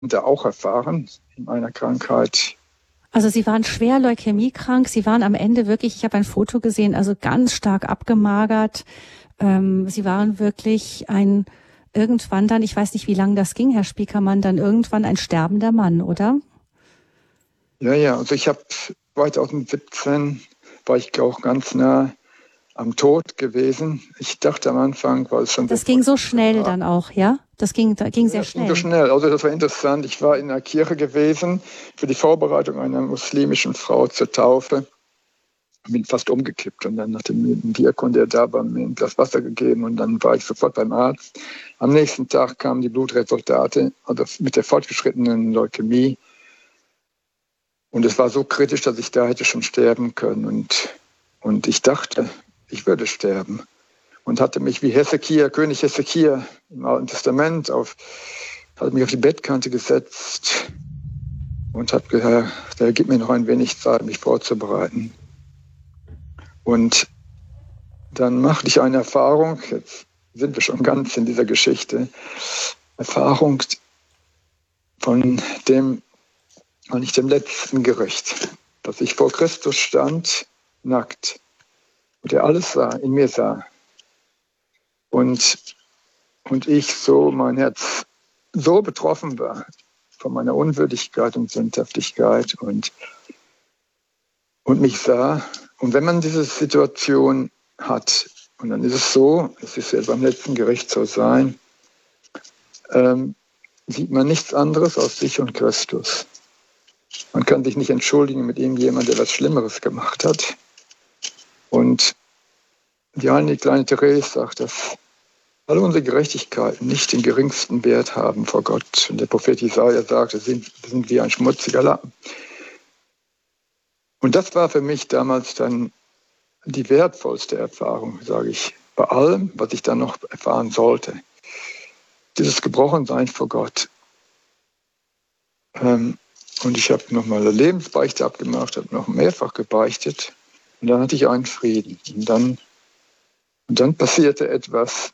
da auch erfahren in meiner Krankheit. Also Sie waren schwer leukämiekrank. Sie waren am Ende wirklich, ich habe ein Foto gesehen, also ganz stark abgemagert. Sie waren wirklich irgendwann dann, ich weiß nicht, wie lange das ging, Herr Spiekermann, dann irgendwann ein sterbender Mann, oder? Ja, also ich habe 2017 war ich auch ganz nah am Tod gewesen. Ich dachte am Anfang, weil es schon... Das ging so schnell dann auch, ja? Das ging sehr schnell. Das ging so schnell. Also das war interessant. Ich war in einer Kirche gewesen für die Vorbereitung einer muslimischen Frau zur Taufe. Bin fast umgekippt und dann hat dem Diakon, der da war, mir ein Glas Wasser gegeben und dann war ich sofort beim Arzt. Am nächsten Tag kamen die Blutresultate, also mit der fortgeschrittenen Leukämie. Und es war so kritisch, dass ich da hätte schon sterben können. Und ich dachte, ich würde sterben. Und hatte mich wie Hesekia, König Hesekia im Alten Testament, hatte mich auf die Bettkante gesetzt und habe gesagt, Herr, gib mir noch ein wenig Zeit, mich vorzubereiten. Und dann machte ich eine Erfahrung, jetzt sind wir schon ganz in dieser Geschichte, Erfahrung von dem letzten Gericht, dass ich vor Christus stand, nackt, und er alles sah, in mir sah. Und ich so, mein Herz so betroffen war von meiner Unwürdigkeit und Sündhaftigkeit und mich sah. Und wenn man diese Situation hat, und dann ist es so, es ist ja beim letzten Gericht so sein, sieht man nichts anderes als sich und Christus. Man kann sich nicht entschuldigen mit irgendjemandem, der was Schlimmeres gemacht hat. Und die eine kleine Therese sagt, dass alle unsere Gerechtigkeiten nicht den geringsten Wert haben vor Gott. Und der Prophet Jesaja sagt, wir sind wie ein schmutziger Lappen. Und das war für mich damals dann die wertvollste Erfahrung, sage ich, bei allem, was ich dann noch erfahren sollte. Dieses Gebrochensein vor Gott. Und ich habe nochmal eine Lebensbeichte abgemacht, habe noch mehrfach gebeichtet. Und dann hatte ich einen Frieden. Und dann passierte etwas,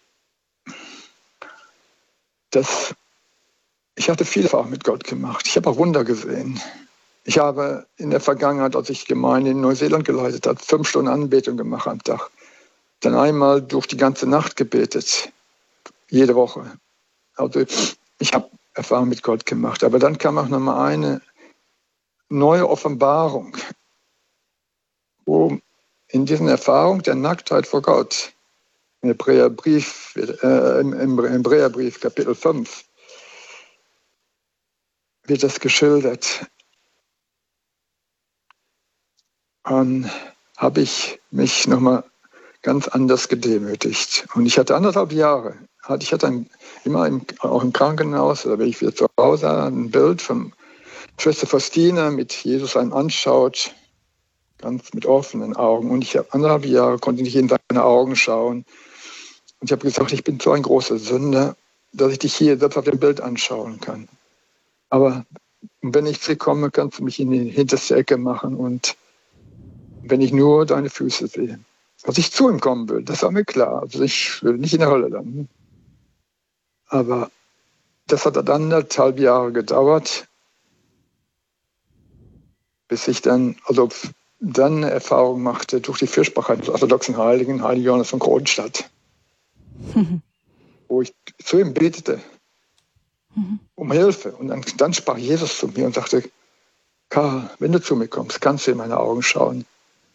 ich hatte viel Erfahrung mit Gott gemacht. Ich habe auch Wunder gesehen. Ich habe in der Vergangenheit, als ich Gemeinde in Neuseeland geleitet habe, 5 Stunden Anbetung gemacht am Tag. Dann einmal durch die ganze Nacht gebetet, jede Woche. Also ich habe Erfahrung mit Gott gemacht. Aber dann kam auch nochmal eine neue Offenbarung, wo in dieser Erfahrung der Nacktheit vor Gott, im Hebräerbrief Kapitel 5, wird das geschildert. Dann habe ich mich nochmal ganz anders gedemütigt. Und ich hatte 1,5 Jahre, ich hatte auch im Krankenhaus, oder wenn ich wieder zu Hause, ein Bild von Schwester Faustina mit Jesus einen anschaut, ganz mit offenen Augen. Und ich habe 1,5 Jahre, konnte nicht in seine Augen schauen. Und ich habe gesagt, ich bin so ein großer Sünder, dass ich dich hier selbst auf dem Bild anschauen kann. Aber wenn ich zu dir komme, kannst du mich in die hinterste Ecke machen und wenn ich nur deine Füße sehe. Dass ich zu ihm kommen will, das war mir klar. Also ich will nicht in der Hölle landen. Aber das hat dann 1,5 Jahre gedauert, bis ich dann eine Erfahrung machte durch die Fürsprache des orthodoxen Heiligen Johannes von Kronstadt, wo ich zu ihm betete um Hilfe. Und dann sprach Jesus zu mir und sagte, Karl, wenn du zu mir kommst, kannst du in meine Augen schauen.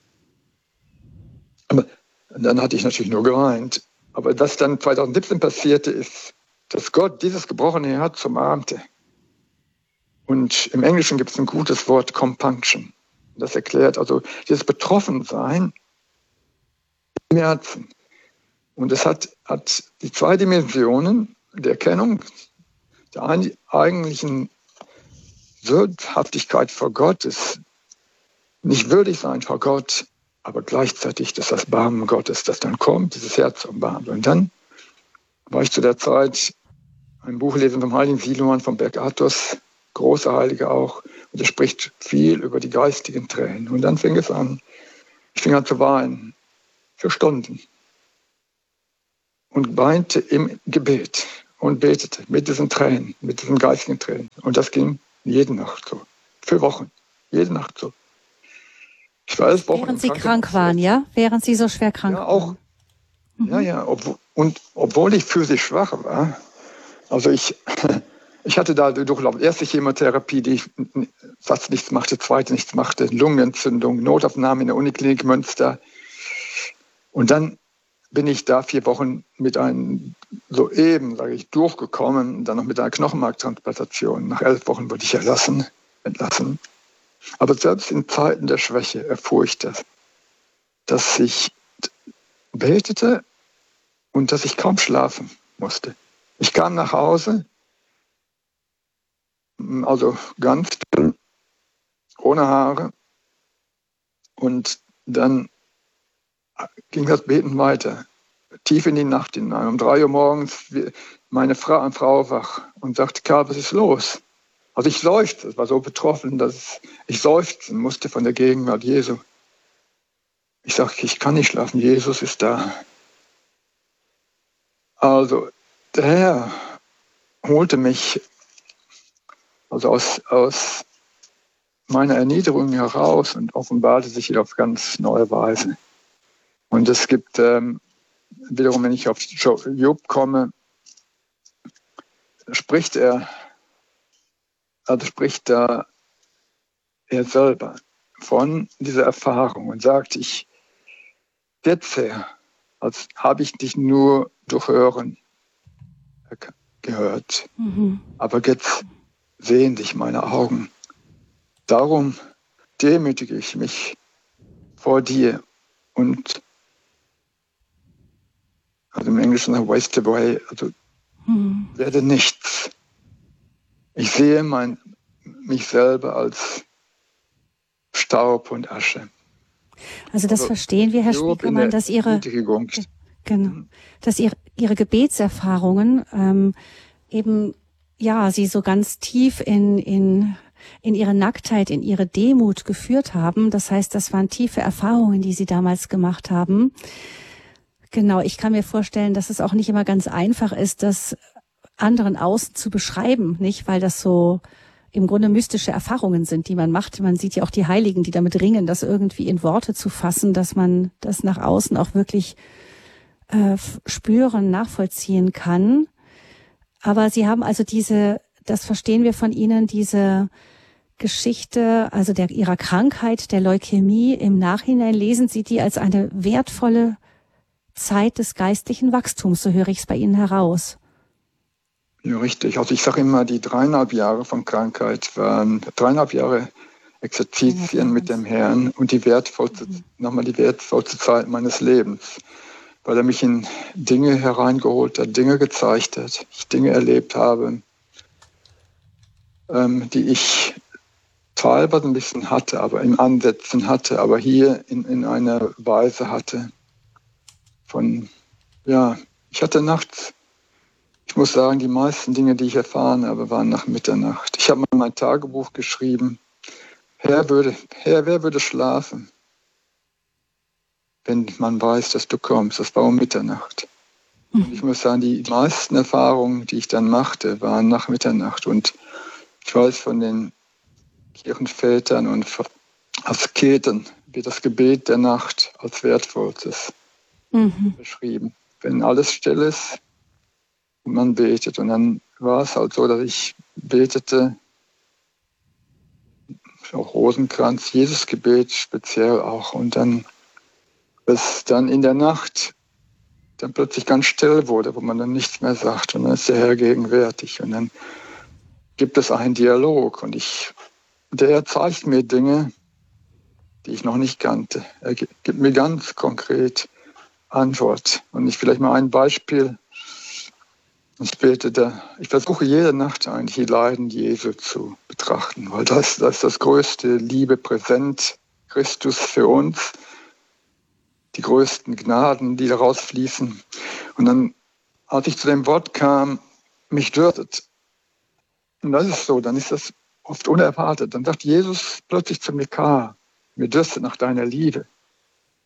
Aber dann hatte ich natürlich nur geweint. Aber was dann 2017 passierte, ist, dass Gott dieses gebrochene Herz umarmte. Und im Englischen gibt es ein gutes Wort, Compunction. Das erklärt also dieses Betroffensein im Herzen. Und es hat die 2 Dimensionen der Erkennung, der eigentlichen Sündhaftigkeit vor Gott, ist nicht würdig sein vor Gott, aber gleichzeitig das Erbarmen Gottes, das dann kommt, dieses Herz umarmt. Und dann war ich zu der Zeit ein Buch lesen vom heiligen Siluan vom Berg Athos, großer Heiliger auch, und er spricht viel über die geistigen Tränen. Und dann fing es an. Ich fing an zu weinen, für Stunden. Und weinte im Gebet. und betete mit diesen Tränen, mit diesen geistigen Tränen. Und das ging jede Nacht so, für Wochen, jede Nacht so. Ich war 11 Wochen Während Sie krank waren, ja? Während Sie so schwer krank waren. Ja, auch. Ja, obwohl ich physisch schwach war, also ich hatte da durchlaufen. Erste Chemotherapie, die fast nichts machte, zweite nichts machte, Lungenentzündung, Notaufnahme in der Uniklinik Münster. Und dann bin ich da 4 Wochen mit einem soeben, sage ich, durchgekommen, dann noch mit einer Knochenmarktransplantation. Nach 11 Wochen wurde ich entlassen. Aber selbst in Zeiten der Schwäche erfuhr ich das, dass ich betete und dass ich kaum schlafen musste. Ich kam nach Hause, also ganz dünn, ohne Haare, und dann ging das Beten weiter, tief in die Nacht hinein. Um 3 Uhr morgens meine Frau wach und sagte, Karl, was ist los? Also ich seufzte, war so betroffen, dass ich seufzen musste von der Gegenwart Jesu. Ich sagte, ich kann nicht schlafen, Jesus ist da. Also der Herr holte mich also aus meiner Erniedrigung heraus und offenbarte sich auf ganz neue Weise. Und es gibt wiederum, wenn ich auf Job komme, spricht da er selber von dieser Erfahrung und sagt, jetzt her, als habe ich dich nur durch Hören gehört, aber jetzt sehen dich meine Augen. Darum demütige ich mich vor dir und, also im Englischen waste away, also werde nichts. Ich sehe mich selber als Staub und Asche. Also das verstehen wir, Herr Spiekermann, dass Ihre Gebetserfahrungen eben, ja, Sie so ganz tief in Ihre Nacktheit, in Ihre Demut geführt haben. Das heißt, das waren tiefe Erfahrungen, die Sie damals gemacht haben. Genau, ich kann mir vorstellen, dass es auch nicht immer ganz einfach ist, das anderen außen zu beschreiben, nicht? Weil das so im Grunde mystische Erfahrungen sind, die man macht. Man sieht ja auch die Heiligen, die damit ringen, das irgendwie in Worte zu fassen, dass man das nach außen auch wirklich spüren, nachvollziehen kann. Aber Sie haben also das verstehen wir von Ihnen, diese Geschichte, also Ihrer Krankheit, der Leukämie, im Nachhinein lesen Sie die als eine wertvolle Zeit des geistlichen Wachstums, so höre ich es bei Ihnen heraus. Ja, richtig. Also ich sage immer, die 3,5 Jahre von Krankheit waren 3,5 Jahre Exerzitien mit dem Herrn und die wertvollste Zeit meines Lebens, weil er mich in Dinge hereingeholt hat, Dinge gezeigt hat, ich Dinge erlebt habe, die ich teilweise ein bisschen hatte, aber in Ansätzen hatte, aber hier in einer Weise hatte ich hatte nachts, ich muss sagen, die meisten Dinge, die ich erfahren habe, waren nach Mitternacht. Ich habe mal mein Tagebuch geschrieben, Herr, wer würde schlafen, wenn man weiß, dass du kommst? Das war um Mitternacht. Und ich muss sagen, die meisten Erfahrungen, die ich dann machte, waren nach Mitternacht. Und ich weiß von den Kirchenvätern und Asketen wird das Gebet der Nacht als wertvollstes beschrieben. Wenn alles still ist und man betet. Und dann war es halt so, dass ich betete, auch Rosenkranz, Jesusgebet speziell auch. Und dann, es dann in der Nacht dann plötzlich ganz still wurde, wo man dann nichts mehr sagt. Und dann ist der Herr gegenwärtig. Und dann gibt es einen Dialog. Und der zeigt mir Dinge, die ich noch nicht kannte. Er gibt mir ganz konkret Antwort. Und ich vielleicht mal ein Beispiel. Ich versuche jede Nacht eigentlich die Leiden Jesu zu betrachten, weil das ist das größte Liebe präsent, Christus für uns, die größten Gnaden, die daraus fließen. Und dann, als ich zu dem Wort kam, mich dürstet, und das ist so, dann ist das oft unerwartet, dann sagt Jesus plötzlich zu mir, Karl, mir dürstet nach deiner Liebe.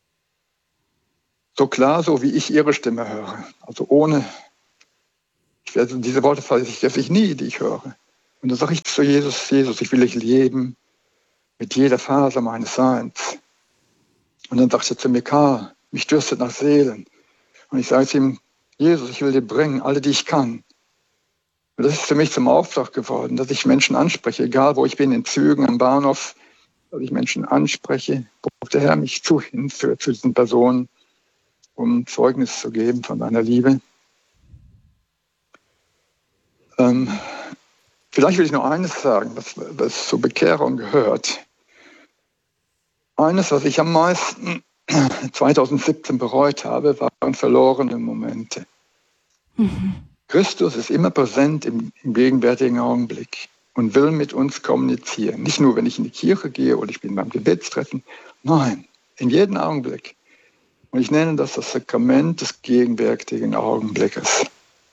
So klar, so wie ich ihre Stimme höre, also ohne, ich Also diese Worte vergesse ich nie, die ich höre. Und dann sage ich zu Jesus, Jesus, ich will dich leben mit jeder Faser meines Seins. Und dann sagt er zu mir, Karl, mich dürstet nach Seelen. Und ich sage zu ihm, Jesus, ich will dir bringen, alle, die ich kann. Und das ist für mich zum Auftrag geworden, dass ich Menschen anspreche, egal wo ich bin, in Zügen, am Bahnhof, dass ich Menschen anspreche, wo der Herr mich hinführt zu diesen Personen, um Zeugnis zu geben von seiner Liebe. Vielleicht will ich noch eines sagen, was zur Bekehrung gehört. Eines, was ich am meisten 2017 bereut habe, waren verlorene Momente. Mhm. Christus ist immer präsent im gegenwärtigen Augenblick und will mit uns kommunizieren. Nicht nur, wenn ich in die Kirche gehe oder ich bin beim Gebetstreffen. Nein, in jedem Augenblick. Und ich nenne das Sakrament des gegenwärtigen Augenblickes.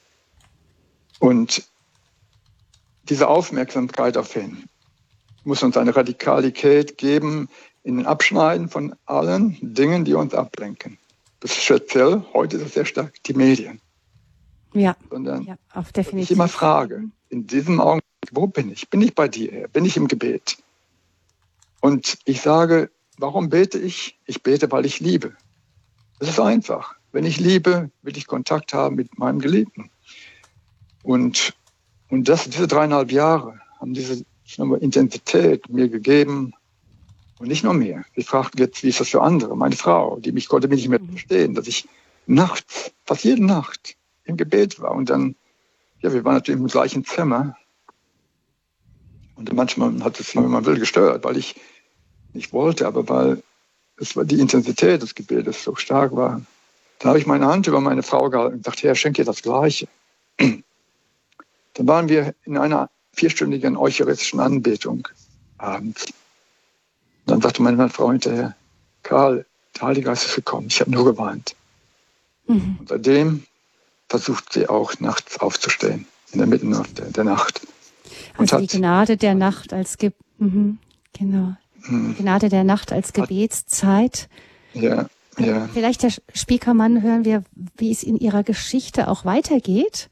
Und diese Aufmerksamkeit auf ihn muss uns eine Radikalität geben in den Abschneiden von allen Dingen, die uns ablenken. Das ist speziell, heute ist es sehr stark, die Medien. Ja, Sondern ja, auf definitiv. Ich immer frage, in diesem Augenblick, wo bin ich? Bin ich bei dir? Bin ich im Gebet? Und ich sage, warum bete ich? Ich bete, weil ich liebe. Das ist einfach. Wenn ich liebe, will ich Kontakt haben mit meinem Geliebten. Und diese 3,5 Jahre haben diese Intensität mir gegeben. Und nicht nur mir. Wir fragten jetzt, wie ist das für andere? Meine Frau, konnte mich nicht mehr verstehen, dass ich nachts, fast jede Nacht im Gebet war. Und dann, ja, wir waren natürlich im gleichen Zimmer. Und manchmal hat es, wenn man will, gestört, weil ich nicht wollte, aber weil die Intensität des Gebetes so stark war. Da habe ich meine Hand über meine Frau gehalten und dachte, Herr, schenk ihr das Gleiche. Dann waren wir in einer 4-stündigen eucharistischen Anbetung abends. Dann sagte meine Frau hinterher, Karl, der Heilige Geist ist gekommen, ich habe nur geweint. Mhm. Und seitdem versucht sie auch nachts aufzustehen, in der Mitte der Nacht. Und also die Gnade der Nacht als genau. Die Gnade der Nacht als Gebetszeit. Ja. Vielleicht, Herr Spiekermann, hören wir, wie es in Ihrer Geschichte auch weitergeht.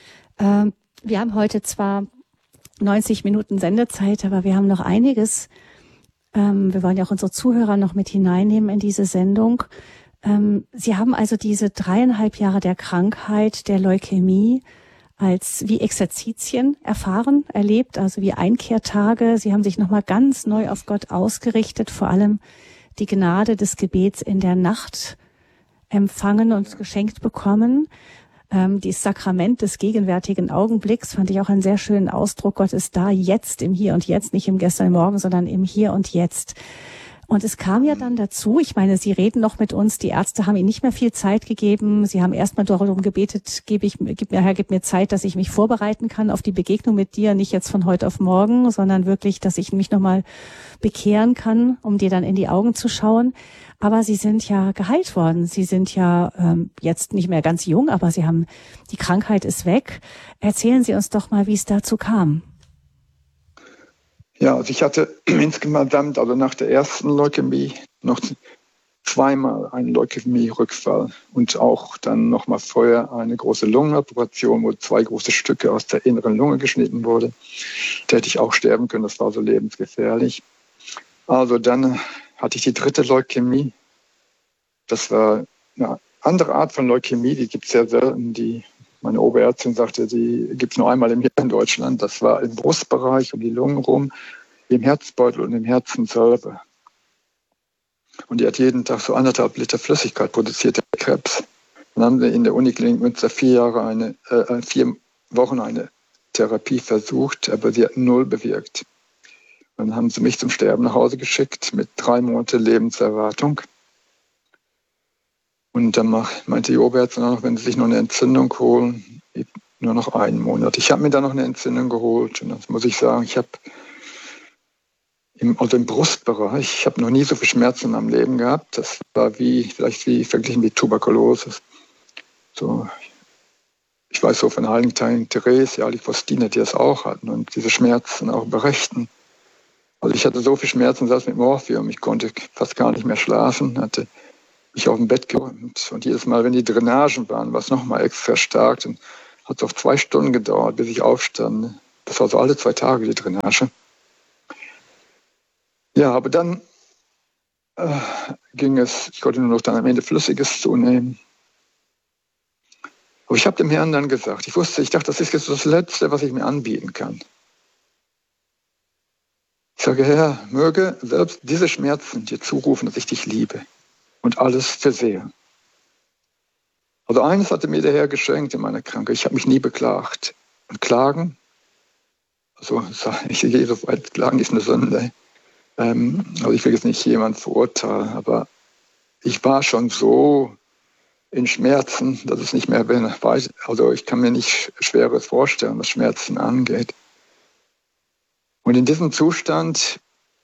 Wir haben heute zwar 90 Minuten Sendezeit, aber wir haben noch einiges. Wir wollen ja auch unsere Zuhörer noch mit hineinnehmen in diese Sendung. Sie haben also diese 3,5 Jahre der Krankheit, der Leukämie, als wie Exerzitien erlebt, also wie Einkehrtage. Sie haben sich nochmal ganz neu auf Gott ausgerichtet, vor allem die Gnade des Gebets in der Nacht empfangen und geschenkt bekommen. Dieses Sakrament des gegenwärtigen Augenblicks fand ich auch einen sehr schönen Ausdruck. Gott ist da jetzt, im Hier und Jetzt, nicht im Gestern und Morgen, sondern im Hier und Jetzt. Und es kam ja dann dazu, ich meine, Sie reden noch mit uns, die Ärzte haben Ihnen nicht mehr viel Zeit gegeben. Sie haben erstmal darum gebetet, gib mir Zeit, dass ich mich vorbereiten kann auf die Begegnung mit dir, nicht jetzt von heute auf morgen, sondern wirklich, dass ich mich nochmal bekehren kann, um dir dann in die Augen zu schauen. Aber Sie sind ja geheilt worden. Sie sind ja jetzt nicht mehr ganz jung, aber die Krankheit ist weg. Erzählen Sie uns doch mal, wie es dazu kam. Ja, also ich hatte insgesamt, also nach der ersten Leukämie, noch zweimal einen Leukämie-Rückfall und auch dann nochmal vorher eine große Lungenoperation, wo 2 große Stücke aus der inneren Lunge geschnitten wurde. Da hätte ich auch sterben können, das war so lebensgefährlich. Also dann hatte ich die 3. Leukämie. Das war eine andere Art von Leukämie, die gibt es sehr selten. Meine Oberärztin sagte, die gibt es nur einmal im Jahr in Deutschland. Das war im Brustbereich, um die Lungen rum, im Herzbeutel und im Herzen selber. Und die hat jeden Tag so 1,5 Liter Flüssigkeit produziert, der Krebs. Dann haben wir in der Uniklinik Münster 4 Wochen eine Therapie versucht, aber sie hat 0 bewirkt. Dann haben sie mich zum Sterben nach Hause geschickt mit 3 Monaten Lebenserwartung. Und dann meinte die Oberärztin auch noch, wenn sie sich noch eine Entzündung holen, nur noch 1 Monat. Ich habe mir dann noch eine Entzündung geholt. Und das muss ich sagen, ich habe im Brustbereich, ich habe noch nie so viel Schmerzen in meinem Leben gehabt. Das war verglichen mit Tuberkulose. So, ich weiß so von Heiligen Therese, ja, die Faustine, die das auch hatten und diese Schmerzen auch berichten. Also ich hatte so viel Schmerzen, saß mit Morphium, ich konnte fast gar nicht mehr schlafen, hatte mich auf dem Bett geräumt. Und jedes Mal, wenn die Drainagen waren, war es nochmal extra stark. Dann Hat auch 2 Stunden gedauert, bis ich aufstand. Das war so alle 2 Tage die Drainage. Ja, aber dann ging es, ich konnte nur noch dann am Ende Flüssiges zunehmen. Aber ich habe dem Herrn dann gesagt, ich dachte, das ist jetzt das Letzte, was ich mir anbieten kann. Ich sage, Herr, möge selbst diese Schmerzen dir zurufen, dass ich dich liebe und alles versehe. Also eines hatte mir der Herr geschenkt in meiner Krankheit. Ich habe mich nie beklagt. Und Klagen, also ich gehe so weit, Klagen ist eine Sünde. Also ich will jetzt nicht jemanden verurteilen, aber ich war schon so in Schmerzen, dass es nicht mehr bin. Also ich kann mir nicht Schweres vorstellen, was Schmerzen angeht. Und in diesem Zustand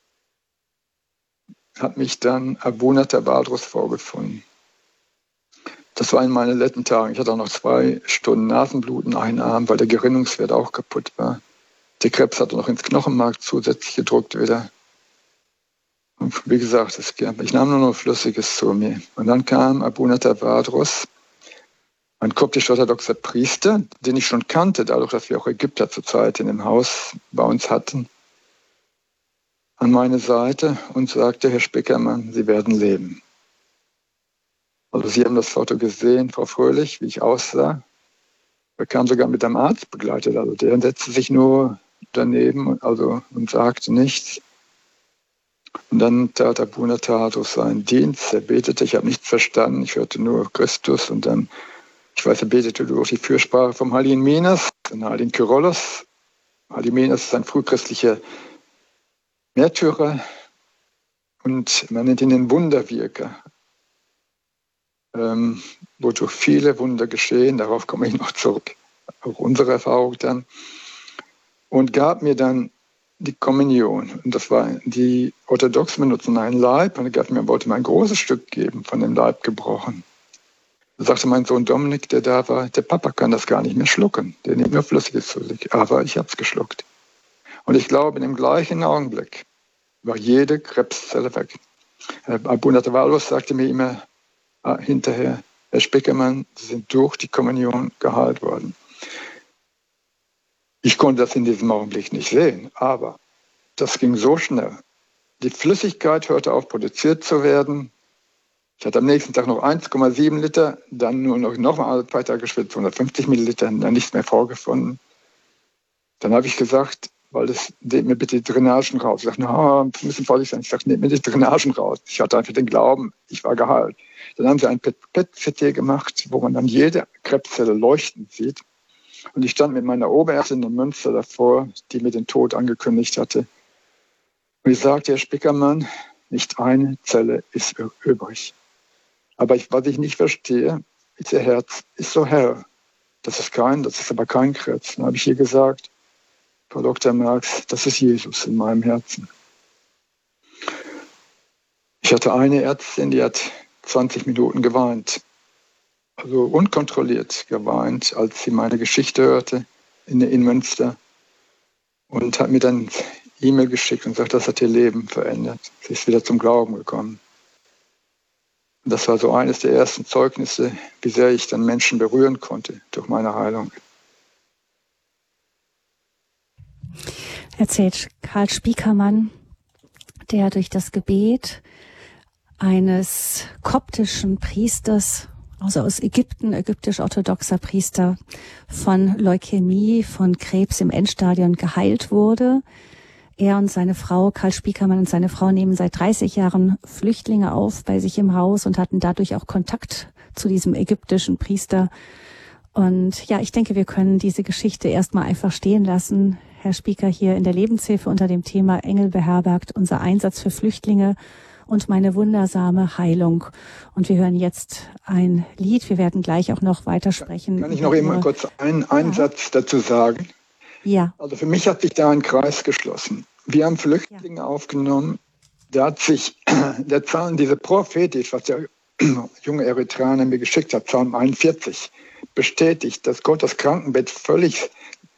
hat mich dann Abuna Tawaldrus vorgefunden. Das war in meinen letzten Tagen. Ich hatte auch noch 2 Stunden Nasenbluten, einen Arm, weil der Gerinnungswert auch kaputt war. Der Krebs hatte noch ins Knochenmark zusätzlich gedrückt wieder. Und wie gesagt, ich nahm nur noch Flüssiges zu mir. Und dann kam Abuna Tawaldrus, ein koptisch-orthodoxer Priester, den ich schon kannte, dadurch, dass wir auch Ägypter zur Zeit in dem Haus bei uns hatten, an meine Seite und sagte, Herr Spickermann, Sie werden leben. Also Sie haben das Foto gesehen, Frau Fröhlich, wie ich aussah. Er kam sogar mit einem Arzt begleitet, also der setzte sich nur daneben und sagte nichts. Und dann tat Abuna Tawaldrus seinen Dienst, er betete, ich habe nichts verstanden, ich hörte nur Christus und dann, ich weiß, er betete durch die Fürsprache vom Heiligen Minas, den Heiligen Kyrillos. Heiligen Minas ist ein frühchristlicher Märtyrer und man nennt ihn den Wunderwirker, wodurch viele Wunder geschehen, darauf komme ich noch zurück, auch unsere Erfahrung dann, und gab mir dann die Kommunion. Und das war, die Orthodoxen benutzen einen Leib, und er wollte mir ein großes Stück geben, von dem Leib gebrochen. Da sagte mein Sohn Dominik, der da war, der Papa kann das gar nicht mehr schlucken, der nimmt nur Flüssiges zu sich, aber ich habe es geschluckt. Und ich glaube, in dem gleichen Augenblick war jede Krebszelle weg. Abuna Tawaldrus sagte mir immer hinterher, Herr Spickermann, Sie sind durch die Kommunion geheilt worden. Ich konnte das in diesem Augenblick nicht sehen, aber das ging so schnell. Die Flüssigkeit hörte auf, produziert zu werden. Ich hatte am nächsten Tag noch 1,7 Liter, dann nur noch mal alle 2 Tage schwitzt 150 Milliliter, dann nichts mehr vorgefunden. Dann habe ich gesagt, nehmt mir bitte die Drainagen raus. Ich sagte, wir müssen vorsichtig sein. Ich sagte, nehmt mir die Drainagen raus. Ich hatte einfach den Glauben, ich war geheilt. Dann haben sie ein PET-CT gemacht, wo man dann jede Krebszelle leuchtend sieht. Und ich stand mit meiner Oberärztin in Münster davor, die mir den Tod angekündigt hatte. Und ich sagte, Herr Spickermann, nicht eine Zelle ist übrig. Aber was ich nicht verstehe, ist Ihr Herz ist so hell. Das ist aber kein Krebs. Dann habe ich ihr gesagt, Frau Dr. Marx, das ist Jesus in meinem Herzen. Ich hatte eine Ärztin, die hat 20 Minuten geweint. Also unkontrolliert geweint, als sie meine Geschichte hörte in Münster. Und hat mir dann E-Mail geschickt und sagt, das hat ihr Leben verändert. Sie ist wieder zum Glauben gekommen. Und das war so eines der ersten Zeugnisse, wie sehr ich dann Menschen berühren konnte durch meine Heilung. Erzählt Karl Spiekermann, der durch das Gebet eines koptischen Priesters, also aus Ägypten, ägyptisch-orthodoxer Priester, von Leukämie, von Krebs im Endstadium geheilt wurde. Er und seine Frau, Karl Spiekermann und seine Frau, nehmen seit 30 Jahren Flüchtlinge auf bei sich im Haus und hatten dadurch auch Kontakt zu diesem ägyptischen Priester. Und ja, ich denke, wir können diese Geschichte erstmal einfach stehen lassen. Herr Spieker, hier in der Lebenshilfe unter dem Thema Engel beherbergt, unser Einsatz für Flüchtlinge und meine wundersame Heilung. Und wir hören jetzt ein Lied. Wir werden gleich auch noch weitersprechen. Kann ich noch eben mal kurz einen Satz dazu sagen? Ja. Also für mich hat sich da ein Kreis geschlossen. Wir haben Flüchtlinge aufgenommen. Da hat sich der Psalm, diese prophetisch, was der junge Eritreaner mir geschickt hat, Psalm 41, bestätigt, dass Gott das Krankenbett völlig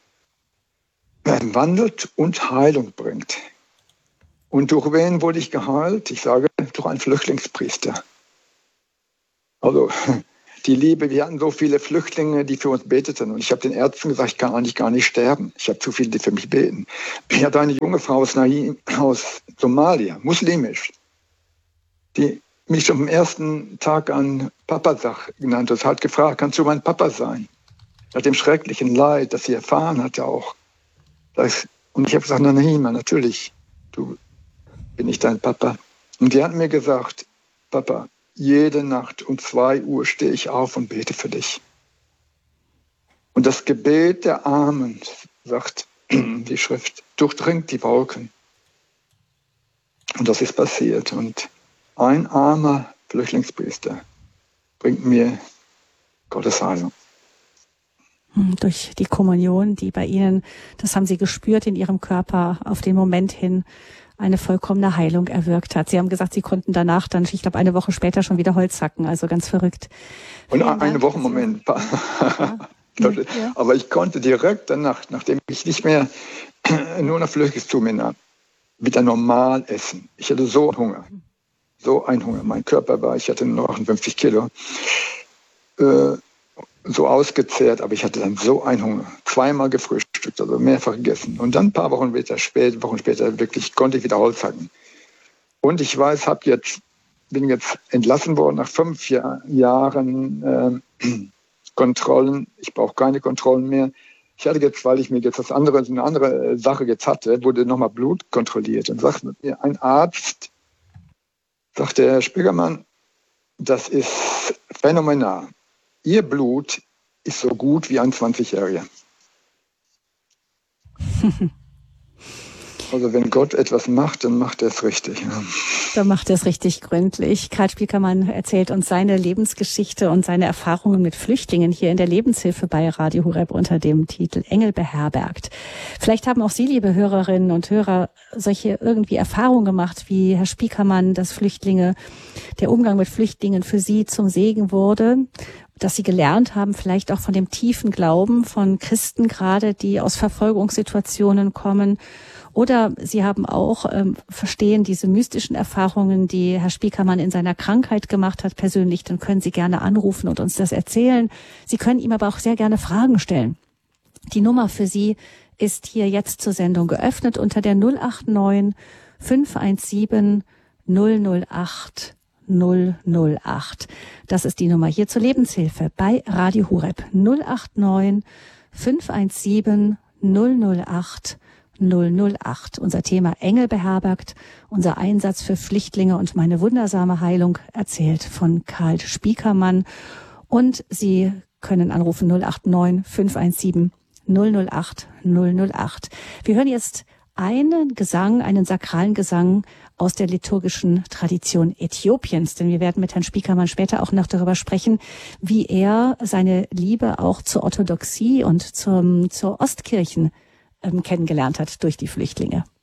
wandelt und Heilung bringt. Und durch wen wurde ich geheilt? Ich sage, durch einen Flüchtlingspriester. Also die Liebe, wir hatten so viele Flüchtlinge, die für uns beteten. Und ich habe den Ärzten gesagt, ich kann eigentlich gar nicht sterben. Ich habe zu viele, die für mich beten. Ich hatte eine junge Frau aus Somalia, muslimisch, die mich schon vom ersten Tag an Papasach genannt hat. Hat gefragt, kannst du mein Papa sein? Nach dem schrecklichen Leid, das sie erfahren hatte auch. Und ich habe gesagt, nein, natürlich, du bin ich dein Papa. Und die hat mir gesagt, Papa, jede Nacht um 2 Uhr stehe ich auf und bete für dich. Und das Gebet der Armen, sagt die Schrift, durchdringt die Wolken. Und das ist passiert. Und ein armer Flüchtlingspriester bringt mir Gottes Heilung. Durch die Kommunion, die bei Ihnen, das haben Sie gespürt in Ihrem Körper, auf den Moment hin eine vollkommene Heilung erwirkt hat. Sie haben gesagt, Sie konnten danach dann, ich glaube, eine Woche später schon wieder Holz hacken, also ganz verrückt. Und eine Woche, Moment. Ja. Aber ich konnte direkt danach, nachdem ich nicht mehr nur noch Flüchtiges zu mir nahm, wieder normal essen. Ich hatte so einen Hunger. Mein Körper ich hatte nur 58 Kilo. So ausgezehrt, aber ich hatte dann so einen Hunger. 2-mal gefrühstückt, also mehrfach gegessen. Und dann ein paar Wochen später wirklich konnte ich wieder Holz hacken. Und ich weiß, bin jetzt entlassen worden nach 5 Jahren Kontrollen. Ich brauche keine Kontrollen mehr. Ich hatte jetzt, weil ich mir jetzt eine andere Sache jetzt hatte, wurde nochmal Blut kontrolliert. Und sagte mir ein Arzt, sagte Herr Spiegermann, das ist phänomenal. Ihr Blut ist so gut wie ein 20-Jähriger. Also wenn Gott etwas macht, dann macht er es richtig. Dann macht er es richtig gründlich. Karl Spiekermann erzählt uns seine Lebensgeschichte und seine Erfahrungen mit Flüchtlingen hier in der Lebenshilfe bei Radio Horeb unter dem Titel Engel beherbergt. Vielleicht haben auch Sie, liebe Hörerinnen und Hörer, solche irgendwie Erfahrungen gemacht, wie Herr Spiekermann, dass der Umgang mit Flüchtlingen für Sie zum Segen wurde, dass Sie gelernt haben, vielleicht auch von dem tiefen Glauben von Christen gerade, die aus Verfolgungssituationen kommen. Oder Sie haben auch verstehen diese mystischen Erfahrungen, die Herr Spiekermann in seiner Krankheit gemacht hat persönlich. Dann können Sie gerne anrufen und uns das erzählen. Sie können ihm aber auch sehr gerne Fragen stellen. Die Nummer für Sie ist hier jetzt zur Sendung geöffnet unter der 089 517 008 008. Das ist die Nummer hier zur Lebenshilfe bei Radio Horeb. 089 517 008 008. Unser Thema Engel beherbergt, unser Einsatz für Flüchtlinge und meine wundersame Heilung, erzählt von Karl Spiekermann. Und Sie können anrufen 089 517 008 008. Wir hören jetzt einen sakralen Gesang aus der liturgischen Tradition Äthiopiens. Denn wir werden mit Herrn Spiekermann später auch noch darüber sprechen, wie er seine Liebe auch zur Orthodoxie und zur Ostkirchen kennengelernt hat durch die Flüchtlinge.